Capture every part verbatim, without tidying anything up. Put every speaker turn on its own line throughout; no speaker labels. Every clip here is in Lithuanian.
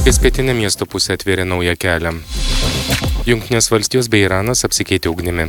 Ties pietinė miesto pusė atvėrė naują kelią. Jungtinės valstijos bei Iranas apsikeitė ugnimi.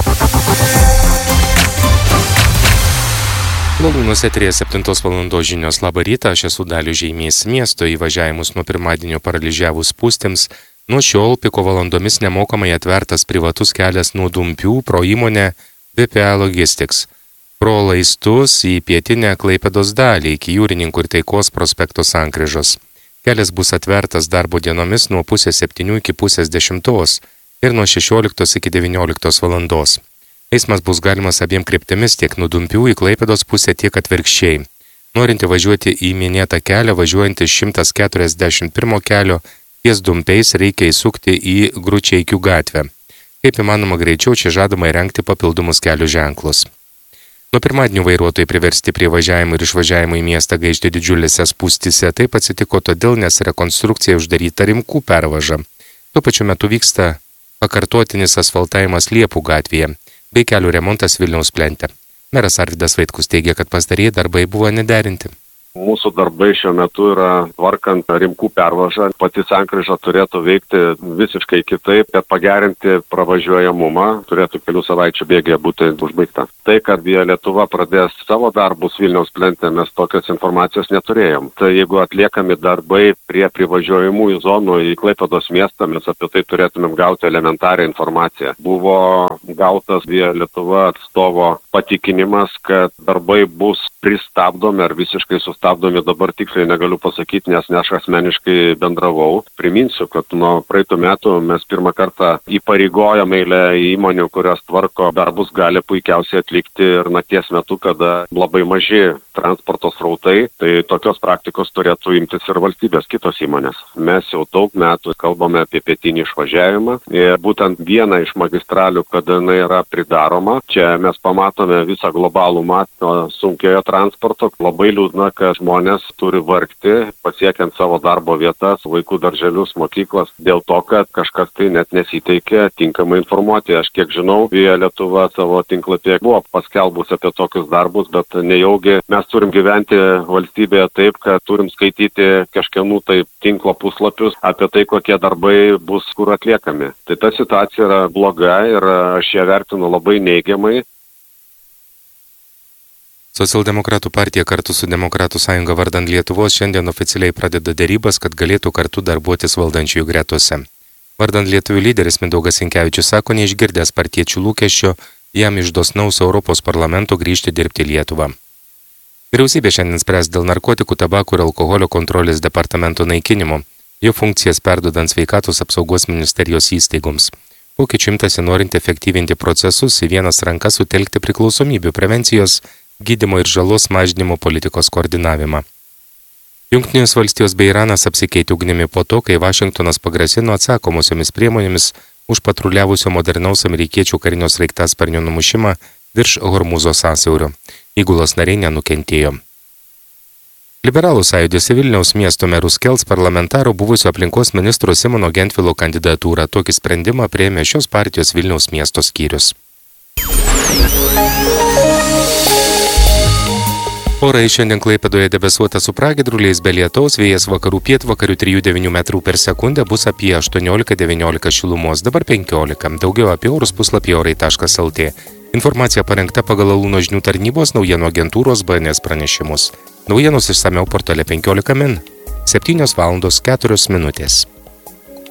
Malūnuose trys septintos valandos žinios. Labą rytą, aš esu Dalius Žeimys. Miesto įvažiavimus nuo pirmadienio paralyžiavus spūstims, nuo šiol piko valandomis nemokamai atvertas privatus kelias nuo Dumpių pro įmonę V P A Logistics. Pro laistus į pietinę Klaipėdos dalį iki Jūrininkų ir Taikos prospekto sankryžos. Kelias bus atvertas darbo dienomis nuo pusės septynių iki pusės dešimtos ir nuo šešioliktos iki devynioliktos valandos. Eismas bus galimas abiem kryptimis tiek nuo Dumpių į Klaipėdos pusę, tiek atvirkščiai. Norinti važiuoti į minėtą kelią, važiuojantį šimtas keturiasdešimt pirmo kelio, ties Dumpiais reikia įsukti į Gručeikių gatvę. Kaip įmanoma greičiau čia žadama įrengti papildomus kelių ženklus. Nuo pirmadienio vairuotojai priversti prie važiavimo ir išvažiavimo į miestą gaišti didžiulėse spūstyse. Taip atsitiko todėl, nes rekonstrukcija uždaryta Rimkų pervaža. Tuo pačiu metu vyksta pakartotinis asfaltavimas Liepų gatvėje bei kelių remontas Vilniaus plente. Meras Arvydas Vaitkus teigia, kad pastarieji darbai buvo nederinti.
Mūsų darbai šiuo metu yra tvarkant Rimkų pervažą. Pati sankryža turėtų veikti visiškai kitaip, kad pagerinti pravažiuojamumą turėtų kelių savaičių bėgyje būti užbaigta. Tai, kad Via Lietuva pradės savo darbus Vilniaus plente, mes tokios informacijos neturėjom. Tai jeigu atliekami darbai prie privažiuojamųjų zonų į Klaipėdos miestą, mes apie tai turėtumėm gauti elementarią informaciją. Buvo gautas Via Lietuva atstovo patikinimas, kad darbai bus pristabdomi ar visiškai sustabdomi, dabar tiksliai negaliu pasakyti, nes ne aš asmeniškai bendravau. Priminsiu, kad nuo praeitų metų mes pirmą kartą įpareigojom eilę įmonių, kurios tvarko darbus, gali puikiausiai atlikti ir nakties metu, kada labai maži transporto srautai, tai tokios praktikos turėtų imtis ir valstybės kitos įmonės. Mes jau daug metų kalbame apie pietinį išvažiavimą ir būtent viena iš magistralių, kada jinai yra pridaroma, čia mes pamatome visą globalų matą sunkiojo transporto. Labai liūdna, kad žmonės turi vargti, pasiekiant savo darbo vietas, vaikų darželius, mokyklas, dėl to, kad kažkas tai net nesiteikė tinkamai informuoti. Aš kiek žinau, Via Lietuva savo tinklapyje buvo paskelbus apie tokius darbus, bet nejaugi mes turim gyventi valstybėje taip, kad turim skaityti kažkienų tai tinklo puslapius apie tai, kokie darbai bus kur atliekami. Tai ta situacija yra bloga ir aš ją vertinu labai neigiamai.
Socialdemokratų partija kartu su Demokratų sąjunga vardan Lietuvos šiandien oficialiai pradeda dėrybas, kad galėtų kartu darbuotis valdančiųjų gretose. Vardan Lietuvių lyderis Mindaugas Sinkevičius sako, neišgirdęs partiečių lūkesčio, jam iš dosnaus Europos parlamento grįžti dirbti į Lietuvą. Vyriausybė šiandien spręs dėl narkotikų, tabako ir alkoholio kontrolės departamento naikinimo, jo funkcijas perdodant sveikatos apsaugos ministerijos įstaigoms. Pokyčių imtasi norint efektyvinti procesus, į vienas rankas sutelkti priklausomybių prevencijos, gydymo ir žalos mažinimo politikos koordinavimą. Jungtinės valstijos bei Iranas apsikeitė ugnimi po to, kai Vašingtonas pagrasino atsakomosiomis priemonėmis už patruliavusio modernaus amerikiečių karinio sraigtasparnio numušimą virš Hormūzo sąsiaurio. Įgulos nariai nenukentėjo. Liberalų sąjūdis į Vilniaus miesto merus kels parlamentaro buvusio aplinkos ministro Simono Gentvilo kandidatūrą. Tokį sprendimą priėmė šios partijos Vilniaus miesto skyrius. Orai šiandien Klaipėdoje debesuota su pragiedruliais be lietaus, vėjas vakarų pietvakarių trijų devynių metrų per sekundę bus apie aštuoniolika devyniolika šilumos, dabar penkiolika. Daugiau apie orus puslapyje orai taškas el tė. Informacija parengta pagal Alūno žinių tarnybos naujienų agentūros B N S pranešimus. Naujienos išsamiau portale penkiolika min. septynios valandos keturios minutės.